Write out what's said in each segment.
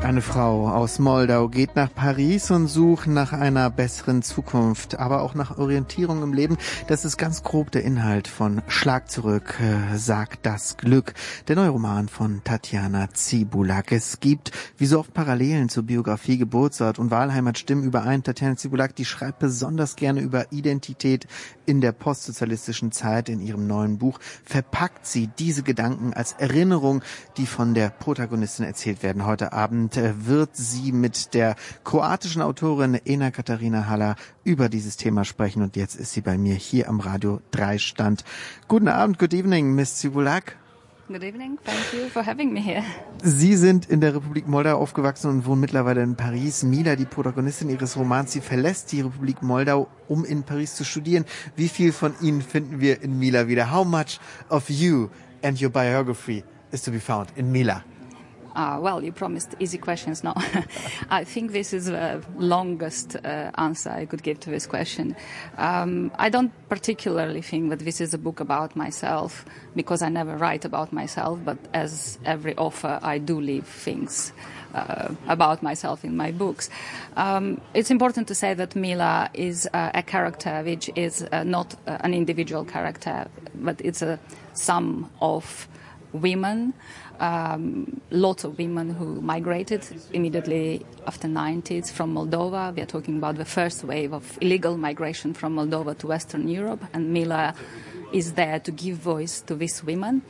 Eine Frau aus Moldau geht nach Paris und sucht nach einer besseren Zukunft, aber auch nach Orientierung im Leben. Das ist ganz grob der Inhalt von Schlag zurück, sagt das Glück. Der neue Roman von Tatjana Cibulak. Es gibt, wie so oft, Parallelen zur Biografie. Geburtsort und Wahlheimat stimmen überein. Tatjana Cibulak, die schreibt besonders gerne über Identität in der postsozialistischen Zeit. In ihrem neuen Buch verpackt sie diese Gedanken als Erinnerung, die von der Protagonistin erzählt werden. Heute Abend wird sie mit der kroatischen Autorin Ena Katarina Haller über dieses Thema sprechen. Und jetzt ist sie bei mir hier am Radio Dreistand. Guten Abend, good evening, Miss Cibulak. Good evening, thank you for having me here. Sie sind in der Republik Moldau aufgewachsen und wohnen mittlerweile in Paris. Mila, die Protagonistin Ihres Romans, sie verlässt die Republik Moldau, um in Paris zu studieren. Wie viel von Ihnen finden wir in Mila wieder? How much of you and your biography is to be found in Mila? Well, you promised easy questions. No, I think this is the longest answer I could give to this question. I don't particularly think that this is a book about myself, because I never write about myself, but as every author, I do leave things about myself in my books. It's important to say that Mila is a character which is not an individual character, but it's a sum of women, lots of women who migrated immediately after 90s from Moldova. We are talking about the first wave of illegal migration from Moldova to Western Europe, and Mila is there to give voice to these women.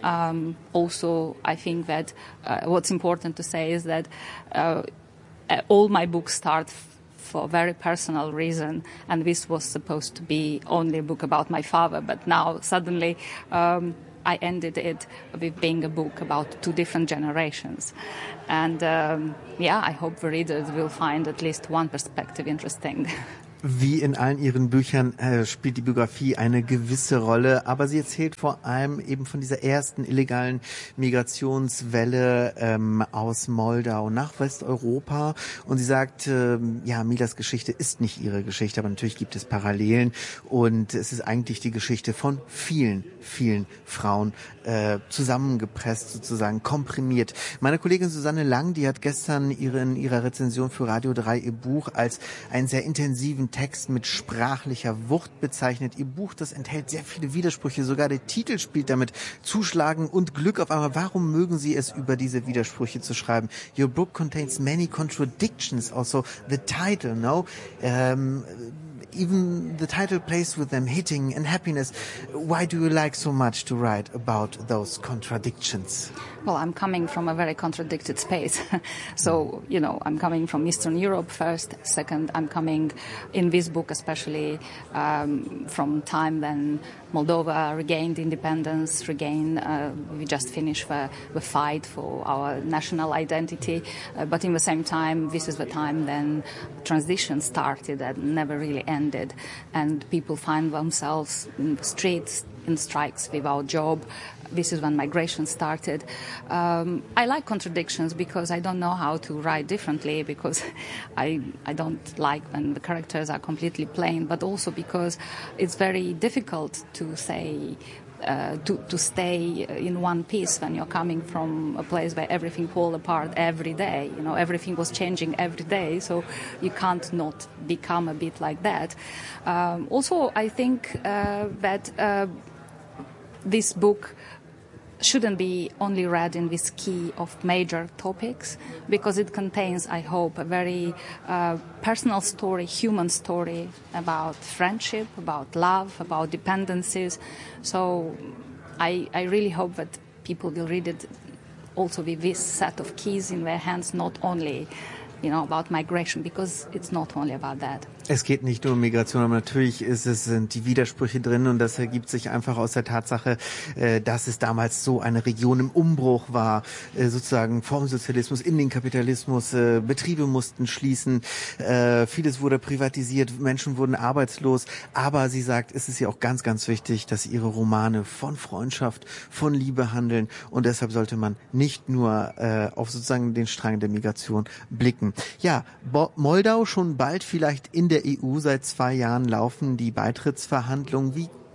Also, I think that what's important to say is that all my books start for a very personal reason, and this was supposed to be only a book about my father, but now suddenly I ended it with being a book about two different generations. And I hope the readers will find at least one perspective interesting. Wie in allen ihren Büchern spielt die Biografie eine gewisse Rolle, aber sie erzählt vor allem eben von dieser ersten illegalen Migrationswelle aus Moldau nach Westeuropa. Und sie sagt, Milas Geschichte ist nicht ihre Geschichte, aber natürlich gibt es Parallelen. Und es ist eigentlich die Geschichte von vielen, vielen Frauen zusammengepresst, sozusagen komprimiert. Meine Kollegin Susanne Lang, die hat gestern in ihrer Rezension für Radio 3 ihr Buch als einen sehr intensiven Text mit sprachlicher Wucht bezeichnet. Ihr Buch, das enthält sehr viele Widersprüche. Sogar der Titel spielt damit. Zuschlagen und Glück auf einmal. Warum mögen Sie es, über diese Widersprüche zu schreiben? Your book contains many contradictions. Also the title, no? Even the title plays with them, hitting and happiness. Why do you like so much to write about those contradictions? Well, I'm coming from a very contradicted space. So, I'm coming from Eastern Europe first. Second, I'm coming in this book especially from time when Moldova regained independence, we just finished the fight for our national identity. But in the same time, this is the time then transition started and never really ended. And people find themselves in the streets, in strikes without job. This is when migration started. I like contradictions because I don't know how to write differently, because I don't like when the characters are completely plain, but also because it's very difficult to say to stay in one piece when you're coming from a place where everything falls apart every day. Everything was changing every day, so you can't not become a bit like that. Also, I think that this book shouldn't be only read in this key of major topics, because it contains, I hope, a very personal story, human story about friendship, about love, about dependencies. So I really hope that people will read it also with this set of keys in their hands, not only about migration, because it's not only about that. Es geht nicht nur um Migration, aber natürlich sind die Widersprüche drin, und das ergibt sich einfach aus der Tatsache, dass es damals so eine Region im Umbruch war, sozusagen vom Sozialismus in den Kapitalismus. Betriebe mussten schließen, vieles wurde privatisiert, Menschen wurden arbeitslos, aber sie sagt, es ist ja auch ganz, ganz wichtig, dass ihre Romane von Freundschaft, von Liebe handeln, und deshalb sollte man nicht nur auf sozusagen den Strang der Migration blicken. Ja, Moldau schon bald vielleicht in der EU. Seit 2 Jahren laufen die Beitrittsverhandlungen. Wie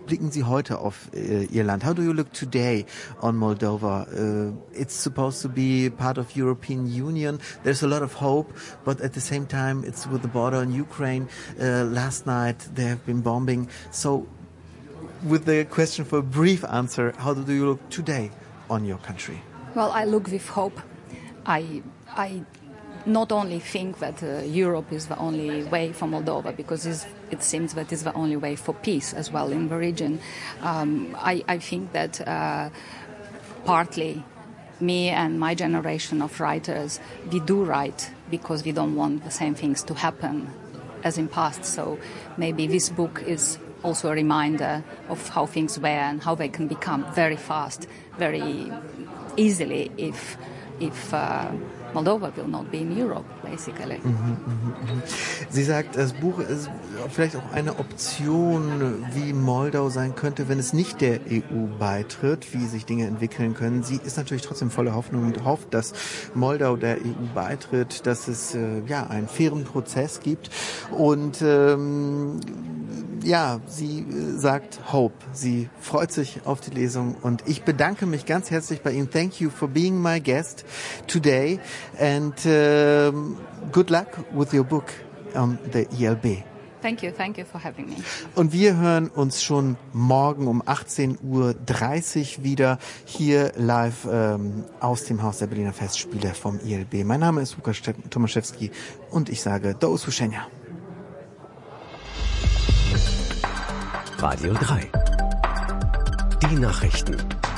blicken Sie heute auf Ihr Land? How do you look today on Moldova? It's supposed to be part of European Union. There's a lot of hope, but at the same time, it's with the border in Ukraine. Last night, there have been bombing. So, with the question for a brief answer, how do you look today on your country? Well, I look with hope. I not only think that Europe is the only way for Moldova, because it seems that it's the only way for peace as well in the region. I think that partly me and my generation of writers, we do write because we don't want the same things to happen as in past. So maybe this book is also a reminder of how things were and how they can become very fast, very easily if Moldova will not be in Europe, basically. Sie sagt, das Buch ist vielleicht auch eine Option, wie Moldau sein könnte, wenn es nicht der EU beitritt, wie sich Dinge entwickeln können. Sie ist natürlich trotzdem voller Hoffnung und hofft, dass Moldau der EU beitritt, dass es einen fairen Prozess gibt. Und sie sagt Hope. Sie freut sich auf die Lesung und ich bedanke mich ganz herzlich bei Ihnen. Thank you for being my guest today and good luck with your book on the ELB. Thank you for having me. Und wir hören uns schon morgen um 18:30 Uhr wieder hier live aus dem Haus der Berliner Festspiele vom ELB. Mein Name ist Łukasz Tomaszewski und ich sage do usłyszenia. Radio 3. Die Nachrichten.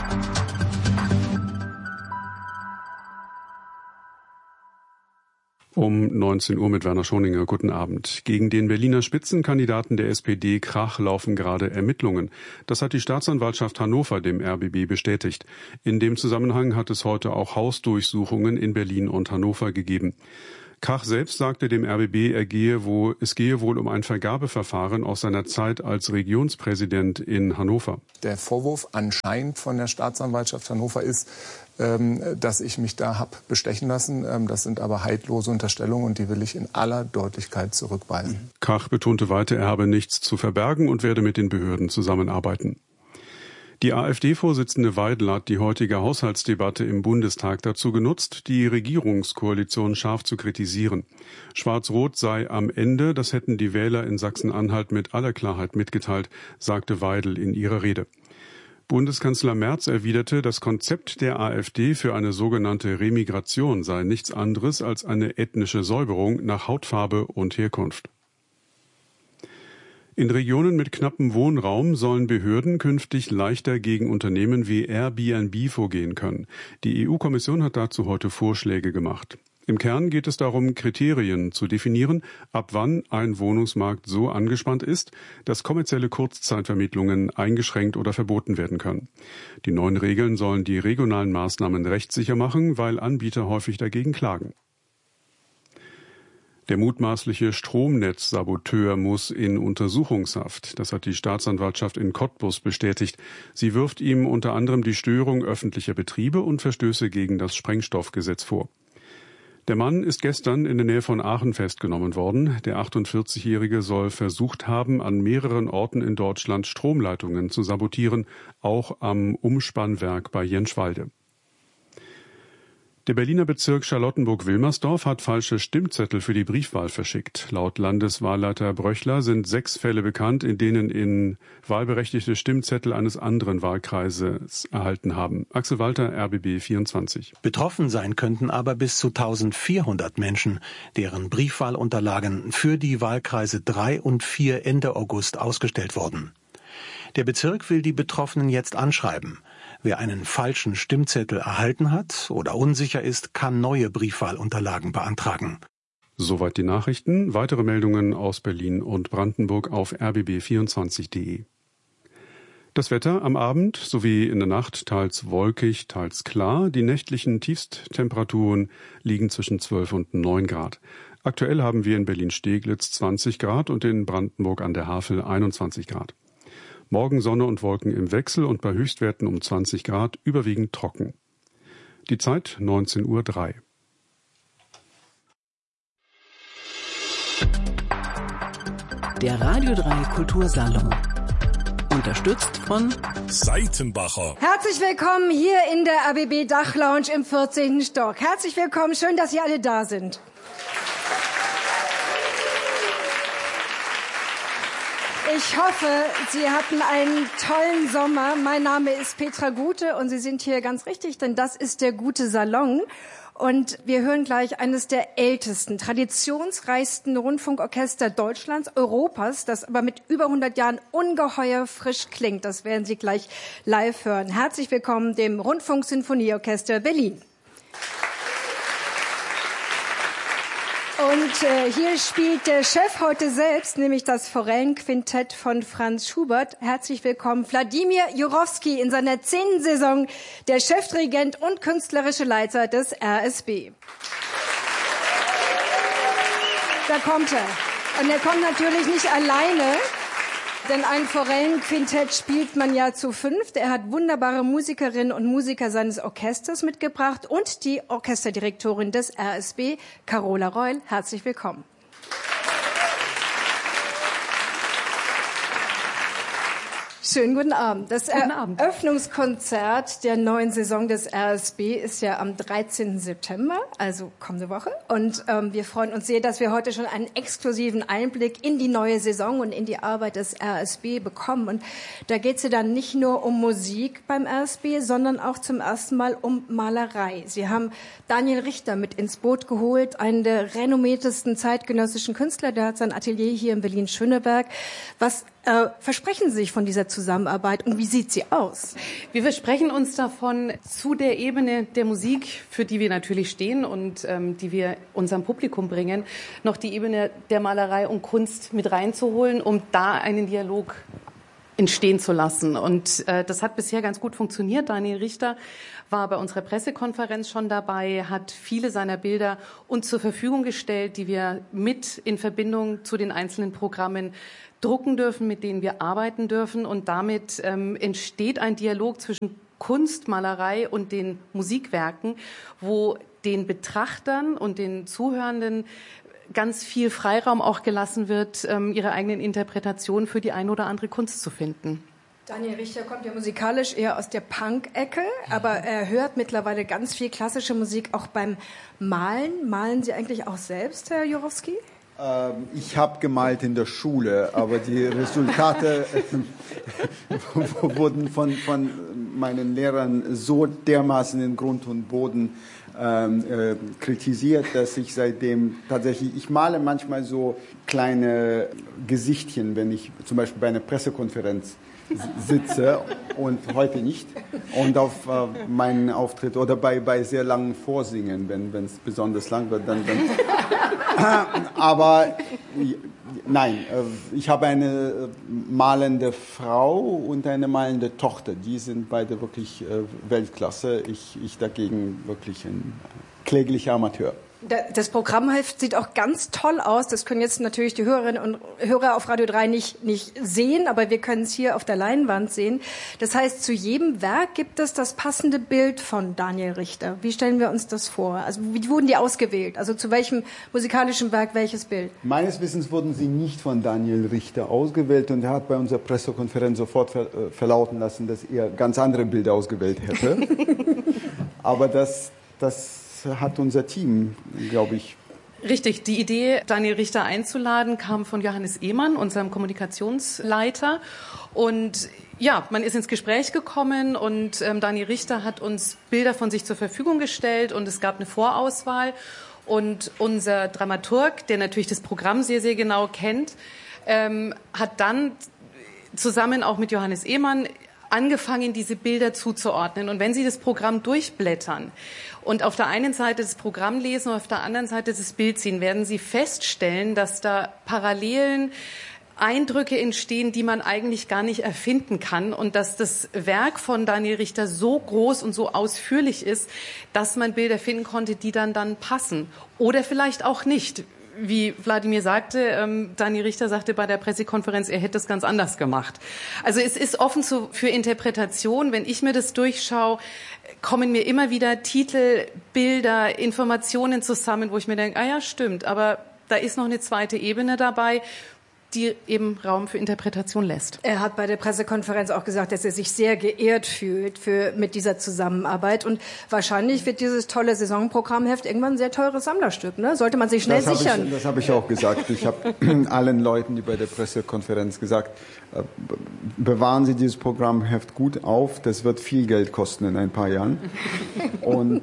Um 19 Uhr mit Werner Schoninger. Guten Abend. Gegen den Berliner Spitzenkandidaten der SPD Krach laufen gerade Ermittlungen. Das hat die Staatsanwaltschaft Hannover dem RBB bestätigt. In dem Zusammenhang hat es heute auch Hausdurchsuchungen in Berlin und Hannover gegeben. Krach selbst sagte dem RBB, es gehe wohl um ein Vergabeverfahren aus seiner Zeit als Regionspräsident in Hannover. Der Vorwurf anscheinend von der Staatsanwaltschaft Hannover ist, dass ich mich da habe bestechen lassen. Das sind aber haltlose Unterstellungen und die will ich in aller Deutlichkeit zurückweisen. Krach betonte weiter, er habe nichts zu verbergen und werde mit den Behörden zusammenarbeiten. Die AfD-Vorsitzende Weidel hat die heutige Haushaltsdebatte im Bundestag dazu genutzt, die Regierungskoalition scharf zu kritisieren. Schwarz-Rot sei am Ende, das hätten die Wähler in Sachsen-Anhalt mit aller Klarheit mitgeteilt, sagte Weidel in ihrer Rede. Bundeskanzler Merz erwiderte, das Konzept der AfD für eine sogenannte Remigration sei nichts anderes als eine ethnische Säuberung nach Hautfarbe und Herkunft. In Regionen mit knappem Wohnraum sollen Behörden künftig leichter gegen Unternehmen wie Airbnb vorgehen können. Die EU-Kommission hat dazu heute Vorschläge gemacht. Im Kern geht es darum, Kriterien zu definieren, ab wann ein Wohnungsmarkt so angespannt ist, dass kommerzielle Kurzzeitvermietlungen eingeschränkt oder verboten werden können. Die neuen Regeln sollen die regionalen Maßnahmen rechtssicher machen, weil Anbieter häufig dagegen klagen. Der mutmaßliche Stromnetzsaboteur muss in Untersuchungshaft. Das hat die Staatsanwaltschaft in Cottbus bestätigt. Sie wirft ihm unter anderem die Störung öffentlicher Betriebe und Verstöße gegen das Sprengstoffgesetz vor. Der Mann ist gestern in der Nähe von Aachen festgenommen worden. Der 48-Jährige soll versucht haben, an mehreren Orten in Deutschland Stromleitungen zu sabotieren, auch am Umspannwerk bei Jenschwalde. Der Berliner Bezirk Charlottenburg-Wilmersdorf hat falsche Stimmzettel für die Briefwahl verschickt. Laut Landeswahlleiter Bröchler sind 6 Fälle bekannt, in denen in wahlberechtigte Stimmzettel eines anderen Wahlkreises erhalten haben. Axel Walter, RBB 24. Betroffen sein könnten aber bis zu 1400 Menschen, deren Briefwahlunterlagen für die Wahlkreise 3 und 4 Ende August ausgestellt wurden. Der Bezirk will die Betroffenen jetzt anschreiben. Wer einen falschen Stimmzettel erhalten hat oder unsicher ist, kann neue Briefwahlunterlagen beantragen. Soweit die Nachrichten. Weitere Meldungen aus Berlin und Brandenburg auf rbb24.de. Das Wetter am Abend sowie in der Nacht teils wolkig, teils klar. Die nächtlichen Tiefsttemperaturen liegen zwischen 12 und 9 Grad. Aktuell haben wir in Berlin-Steglitz 20 Grad und in Brandenburg an der Havel 21 Grad. Morgen Sonne und Wolken im Wechsel und bei Höchstwerten um 20 Grad überwiegend trocken. Die Zeit 19:03 Uhr. Der Radio 3 Kultursalon. Unterstützt von Seitenbacher. Herzlich willkommen hier in der ABB Dachlounge im 14. Stock. Herzlich willkommen, schön, dass Sie alle da sind. Ich hoffe, Sie hatten einen tollen Sommer. Mein Name ist Petra Gute und Sie sind hier ganz richtig, denn das ist der Gute Salon. Und wir hören gleich eines der ältesten, traditionsreichsten Rundfunkorchester Deutschlands, Europas, das aber mit über 100 Jahren ungeheuer frisch klingt. Das werden Sie gleich live hören. Herzlich willkommen dem Rundfunksinfonieorchester Berlin. Und hier spielt der Chef heute selbst, nämlich das Forellenquintett von Franz Schubert. Herzlich willkommen, Wladimir Jurowski, in seiner 10. Saison der Chefdirigent und künstlerische Leiter des RSB. Da kommt er. Und er kommt natürlich nicht alleine, denn ein Forellenquintett spielt man ja zu 5. Er hat wunderbare Musikerinnen und Musiker seines Orchesters mitgebracht und die Orchesterdirektorin des RSB, Carola Reul. Herzlich willkommen. Schönen guten Abend. Das Eröffnungskonzert der neuen Saison des RSB ist ja am 13. September, also kommende Woche. Und wir freuen uns sehr, dass wir heute schon einen exklusiven Einblick in die neue Saison und in die Arbeit des RSB bekommen. Und da geht es ja dann nicht nur um Musik beim RSB, sondern auch zum ersten Mal um Malerei. Sie haben Daniel Richter mit ins Boot geholt, einen der renommiertesten zeitgenössischen Künstler. Der hat sein Atelier hier in Berlin-Schöneberg. Was versprechen Sie sich von dieser Zusammenarbeit und wie sieht sie aus? Wir versprechen uns davon, zu der Ebene der Musik, für die wir natürlich stehen und die wir unserem Publikum bringen, noch die Ebene der Malerei und Kunst mit reinzuholen, um da einen Dialog entstehen zu lassen. Und das hat bisher ganz gut funktioniert. Daniel Richter war bei unserer Pressekonferenz schon dabei, hat viele seiner Bilder uns zur Verfügung gestellt, die wir mit in Verbindung zu den einzelnen Programmen drucken dürfen, mit denen wir arbeiten dürfen. Und damit entsteht ein Dialog zwischen Kunst, Malerei und den Musikwerken, wo den Betrachtern und den Zuhörenden ganz viel Freiraum auch gelassen wird, ihre eigenen Interpretationen für die eine oder andere Kunst zu finden. Daniel Richter kommt ja musikalisch eher aus der Punk-Ecke, aber er hört mittlerweile ganz viel klassische Musik auch beim Malen. Malen Sie eigentlich auch selbst, Herr Jurowski? Ich habe gemalt in der Schule, aber die Resultate wurden von meinen Lehrern so dermaßen in Grund und Boden kritisiert, dass ich seitdem tatsächlich, ich male manchmal so kleine Gesichtchen, wenn ich zum Beispiel bei einer Pressekonferenz sitze und heute nicht. Und auf meinen Auftritt oder bei sehr langen Vorsingen, wenn es besonders lang wird, dann aber nein, ich habe eine malende Frau und eine malende Tochter. Die sind beide wirklich Weltklasse. Ich dagegen wirklich ein kläglicher Amateur. Das Programmheft sieht auch ganz toll aus. Das können jetzt natürlich die Hörerinnen und Hörer auf Radio 3 nicht sehen, aber wir können es hier auf der Leinwand sehen. Das heißt, zu jedem Werk gibt es das passende Bild von Daniel Richter. Wie stellen wir uns das vor? Also wie wurden die ausgewählt? Also zu welchem musikalischen Werk welches Bild? Meines Wissens wurden sie nicht von Daniel Richter ausgewählt und er hat bei unserer Pressekonferenz sofort verlauten lassen, dass er ganz andere Bilder ausgewählt hätte. Aber das hat unser Team, glaube ich. Richtig, die Idee, Daniel Richter einzuladen, kam von Johannes Ehmann, unserem Kommunikationsleiter. Und ja, man ist ins Gespräch gekommen und Daniel Richter hat uns Bilder von sich zur Verfügung gestellt und es gab eine Vorauswahl. Und unser Dramaturg, der natürlich das Programm sehr, sehr genau kennt, hat dann zusammen auch mit Johannes Ehmann angefangen, diese Bilder zuzuordnen. Und wenn Sie das Programm durchblättern und auf der einen Seite das Programm lesen und auf der anderen Seite das Bild sehen, werden Sie feststellen, dass da Parallelen, Eindrücke entstehen, die man eigentlich gar nicht erfinden kann und dass das Werk von Daniel Richter so groß und so ausführlich ist, dass man Bilder finden konnte, die dann passen. Oder vielleicht auch nicht. Wie Wladimir sagte, Daniel Richter sagte bei der Pressekonferenz, er hätte es ganz anders gemacht. Also es ist offen für Interpretation. Wenn ich mir das durchschaue, kommen mir immer wieder Titel, Bilder, Informationen zusammen, wo ich mir denke, ah ja, stimmt, aber da ist noch eine zweite Ebene dabei. die eben Raum für Interpretation lässt. Er hat bei der Pressekonferenz auch gesagt, dass er sich sehr geehrt fühlt mit dieser Zusammenarbeit. Und wahrscheinlich wird dieses tolle Saisonprogrammheft irgendwann ein sehr teures Sammlerstück. Ne? Sollte man sich schnell sichern. Das habe ich auch gesagt. Ich habe allen Leuten, die bei der Pressekonferenz gesagt, bewahren Sie dieses Programmheft gut auf. Das wird viel Geld kosten in ein paar Jahren. Und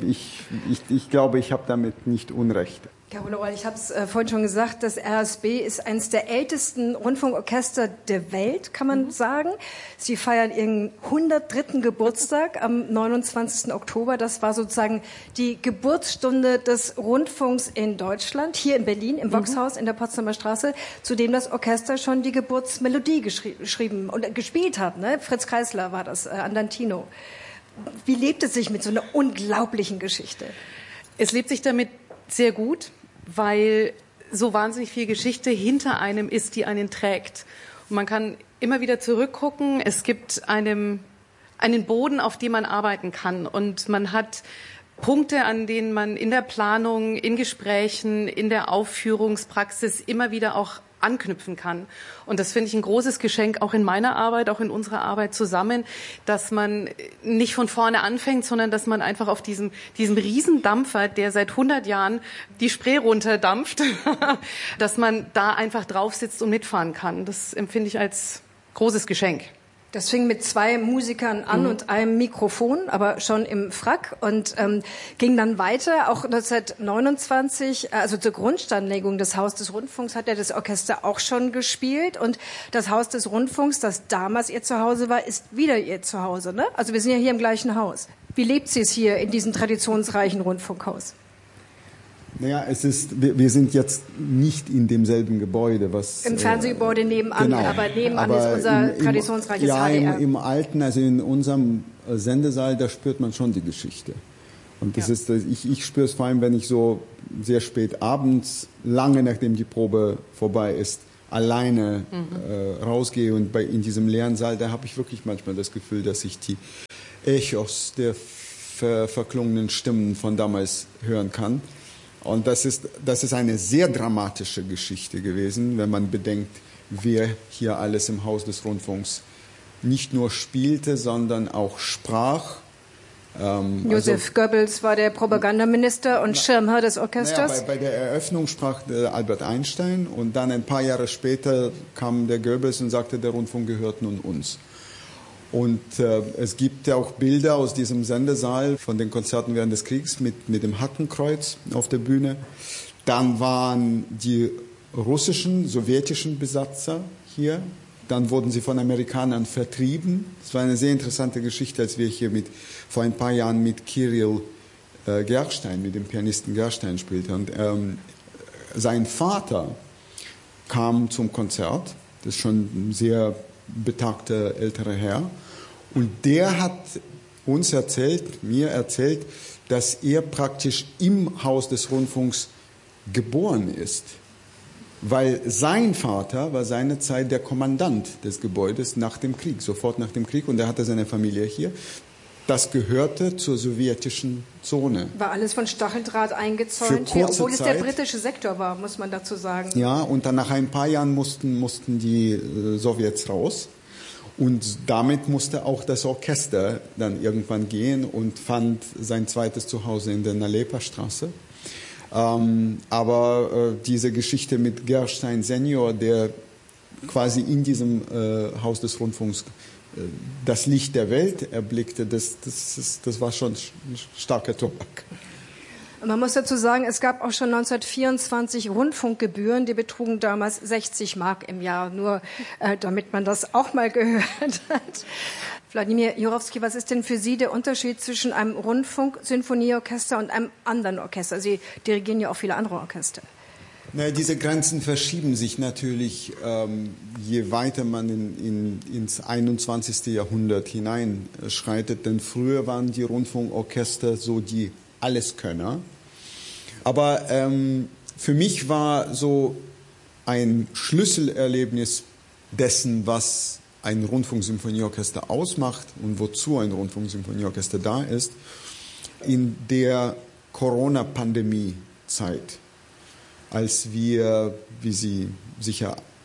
ich glaube, ich habe damit nicht Unrecht. Carola Ohrl, ich habe es vorhin schon gesagt, das RSB ist eines der ältesten Rundfunkorchester der Welt, kann man sagen. Sie feiern ihren 103. Geburtstag am 29. Oktober. Das war sozusagen die Geburtsstunde des Rundfunks in Deutschland, hier in Berlin, im Voxhaus in der Potsdamer Straße, zu dem das Orchester schon die Geburtsmelodie geschrieben und gespielt hat. Ne? Fritz Kreisler war das, Andantino. Wie lebt es sich mit so einer unglaublichen Geschichte? Es lebt sich damit sehr gut, weil so wahnsinnig viel Geschichte hinter einem ist, die einen trägt. Und man kann immer wieder zurückgucken. Es gibt einen Boden, auf dem man arbeiten kann. Und man hat Punkte, an denen man in der Planung, in Gesprächen, in der Aufführungspraxis immer wieder auch anknüpfen kann. Und das finde ich ein großes Geschenk, auch in meiner Arbeit, auch in unserer Arbeit zusammen, dass man nicht von vorne anfängt, sondern dass man einfach auf diesem Riesendampfer, der seit 100 Jahren die Spree runterdampft, dass man da einfach drauf sitzt und mitfahren kann. Das empfinde ich als großes Geschenk. Das fing mit 2 Musikern an und einem Mikrofon, aber schon im Frack und ging dann weiter. Auch 1929, also zur Grundsteinlegung des Haus des Rundfunks, hat ja das Orchester auch schon gespielt. Und das Haus des Rundfunks, das damals ihr Zuhause war, ist wieder ihr Zuhause. Ne? Also wir sind ja hier im gleichen Haus. Wie lebt sie es hier in diesem traditionsreichen Rundfunkhaus? Naja, wir sind jetzt nicht in demselben Gebäude, was... Im Fernsehgebäude nebenan, genau. Aber nebenan ist unser traditionsreiches HDR. Ja, im Alten, also in unserem Sendesaal, da spürt man schon die Geschichte. Und das ist, ich spüre es vor allem, wenn ich so sehr spät abends, lange nachdem die Probe vorbei ist, alleine rausgehe und in diesem leeren Saal, da habe ich wirklich manchmal das Gefühl, dass ich die Echos der verklungenen Stimmen von damals hören kann. Und das ist eine sehr dramatische Geschichte gewesen, wenn man bedenkt, wer hier alles im Haus des Rundfunks nicht nur spielte, sondern auch sprach. Josef Goebbels war der Propagandaminister und Schirmherr des Orchesters. Naja, bei der Eröffnung sprach Albert Einstein und dann ein paar Jahre später kam der Goebbels und sagte, der Rundfunk gehört nun uns. Und es gibt ja auch Bilder aus diesem Sendesaal von den Konzerten während des Kriegs mit dem Hakenkreuz auf der Bühne. Dann waren die russischen, sowjetischen Besatzer hier. Dann wurden sie von Amerikanern vertrieben. Es war eine sehr interessante Geschichte, als wir hier vor ein paar Jahren mit Kirill Gerstein, mit dem Pianisten Gerstein spielten. Und sein Vater kam zum Konzert. Das ist schon ein sehr betagter älterer Herr. Und der hat mir erzählt, dass er praktisch im Haus des Rundfunks geboren ist. Weil sein Vater war seinerzeit der Kommandant des Gebäudes nach dem Krieg, sofort nach dem Krieg. Und er hatte seine Familie hier. Das gehörte zur sowjetischen Zone. War alles von Stacheldraht eingezäunt hier, obwohl es der britische Sektor war, muss man dazu sagen. Ja, und dann nach ein paar Jahren mussten die Sowjets raus. Und damit musste auch das Orchester dann irgendwann gehen und fand sein zweites Zuhause in der Nalepa-Straße. Aber diese Geschichte mit Gerstein Senior, der quasi in diesem Haus des Rundfunks das Licht der Welt erblickte, das war schon starker Tobak. Man muss dazu sagen, es gab auch schon 1924 Rundfunkgebühren, die betrugen damals 60 Mark im Jahr, nur damit man das auch mal gehört hat. Wladimir Jurowski, was ist denn für Sie der Unterschied zwischen einem Rundfunk-Sinfonieorchester und einem anderen Orchester? Sie dirigieren ja auch viele andere Orchester. Na, diese Grenzen verschieben sich natürlich, je weiter man ins 21. Jahrhundert hineinschreitet. Denn früher waren die Rundfunkorchester so die Alleskönner. Aber für mich war so ein Schlüsselerlebnis dessen, was ein Rundfunksymphonieorchester ausmacht und wozu ein Rundfunksymphonieorchester da ist, in der Corona-Pandemie-Zeit, als wir, wie Sie sicher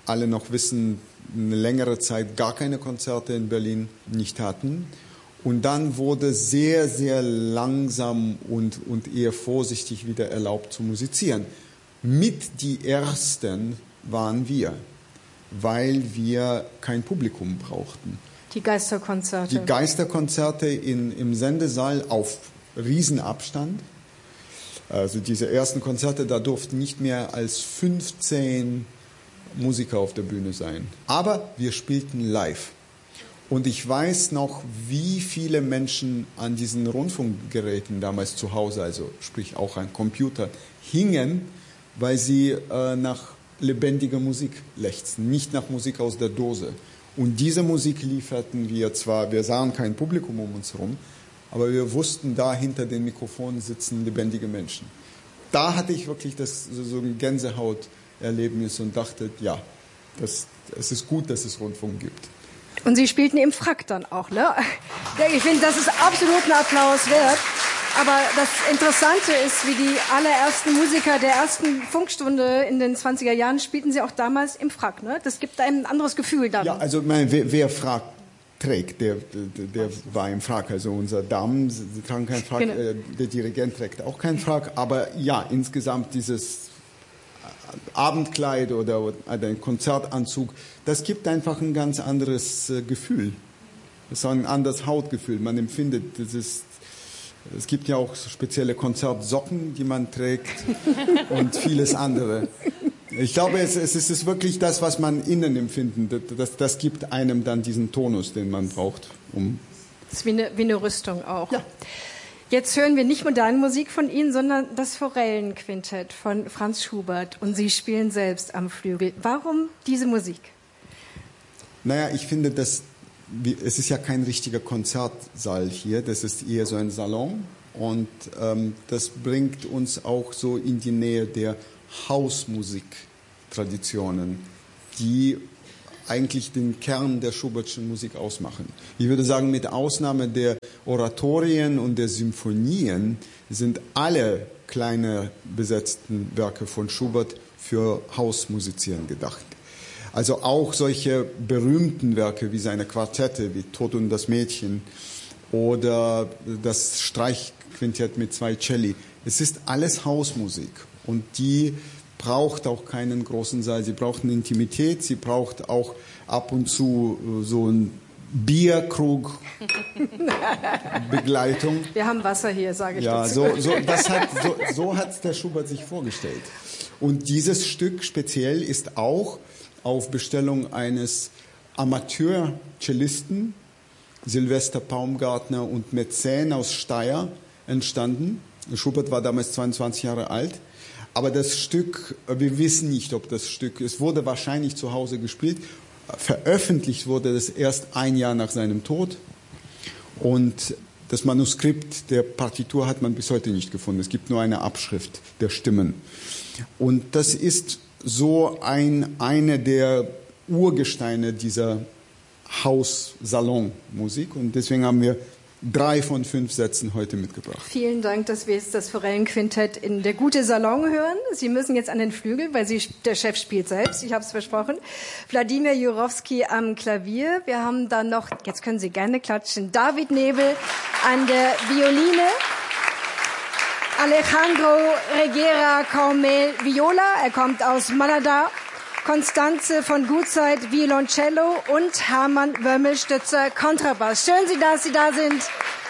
alle noch wissen, eine längere Zeit gar keine Konzerte in Berlin nicht hatten. Und dann wurde sehr, sehr langsam und eher vorsichtig wieder erlaubt zu musizieren. Mit die Ersten waren wir, weil wir kein Publikum brauchten. Die Geisterkonzerte. Die Geisterkonzerte im Sendesaal auf Riesenabstand. Also diese ersten Konzerte, da durften nicht mehr als 15 Musiker auf der Bühne sein. Aber wir spielten live. Und ich weiß noch, wie viele Menschen an diesen Rundfunkgeräten damals zu Hause, also sprich auch an Computern, hingen, weil sie nach lebendiger Musik lechzten, nicht nach Musik aus der Dose. Und diese Musik lieferten wir zwar, wir sahen kein Publikum um uns herum, aber wir wussten, da hinter den Mikrofonen sitzen lebendige Menschen. Da hatte ich wirklich so ein Gänsehauterlebnis und dachte, ja, es ist gut, dass es Rundfunk gibt. Und Sie spielten im Frack dann auch, ne? Ich finde, das ist absolut ein Applaus wert. Aber das Interessante ist, wie die allerersten Musiker der ersten Funkstunde in den 20er Jahren spielten sie auch damals im Frack, ne? Das gibt einem ein anderes Gefühl dann. Ja, also wer Frack trägt, der war im Frack. Also unsere Damen, sie tragen keinen Frack, genau. Der Dirigent trägt auch keinen Frack. Aber ja, insgesamt dieses Abendkleid oder ein Konzertanzug, das gibt einfach ein ganz anderes Gefühl. Das ist ein anderes Hautgefühl. Man empfindet, es gibt ja auch spezielle Konzertsocken, die man trägt und vieles andere. Ich glaube, es ist wirklich das, was man innen empfindet. Das gibt einem dann diesen Tonus, den man braucht. Das ist wie eine Rüstung auch. Ja. Jetzt hören wir nicht moderne Musik von Ihnen, sondern das Forellenquintett von Franz Schubert. Und Sie spielen selbst am Flügel. Warum diese Musik? Naja, ich finde, es ist ja kein richtiger Konzertsaal hier. Das ist eher so ein Salon. Und das bringt uns auch so in die Nähe der Hausmusiktraditionen, die eigentlich den Kern der Schubertschen Musik ausmachen. Ich würde sagen, mit Ausnahme der Oratorien und der Symphonien sind alle kleine besetzten Werke von Schubert für Hausmusizieren gedacht. Also auch solche berühmten Werke wie seine Quartette, wie Tod und das Mädchen oder das Streichquintett mit 2 Celli. Es ist alles Hausmusik und die braucht auch keinen großen Saal. Sie braucht eine Intimität, sie braucht auch ab und zu so ein Bierkrug-Begleitung. Wir haben Wasser hier, sage ich dazu. Ja, so hat der Schubert sich vorgestellt. Und dieses Stück speziell ist auch auf Bestellung eines Amateur-Cellisten, Sylvester Baumgartner und Mäzen aus Steyr, entstanden. Schubert war damals 22 Jahre alt. Aber das Stück, wir wissen nicht, ob das Stück, es wurde wahrscheinlich zu Hause gespielt. Veröffentlicht wurde das erst ein Jahr nach seinem Tod. Und das Manuskript der Partitur hat man bis heute nicht gefunden. Es gibt nur eine Abschrift der Stimmen. Und das ist so eine der Urgesteine dieser Haus-Salon-Musik. Und deswegen haben wir 3 von 5 Sätzen heute mitgebracht. Vielen Dank, dass wir jetzt das Forellenquintett in der Gute Salon hören. Sie müssen jetzt an den Flügel, weil der Chef spielt selbst, ich habe es versprochen. Wladimir Jurowski am Klavier. Wir haben dann noch, jetzt können Sie gerne klatschen, David Nebel an der Violine. Alejandro Reguera Caumel Viola, er kommt aus Malada. Konstanze von Gutzeit Violoncello und Hermann Wömmelstützer Kontrabass. Schön, dass Sie da sind.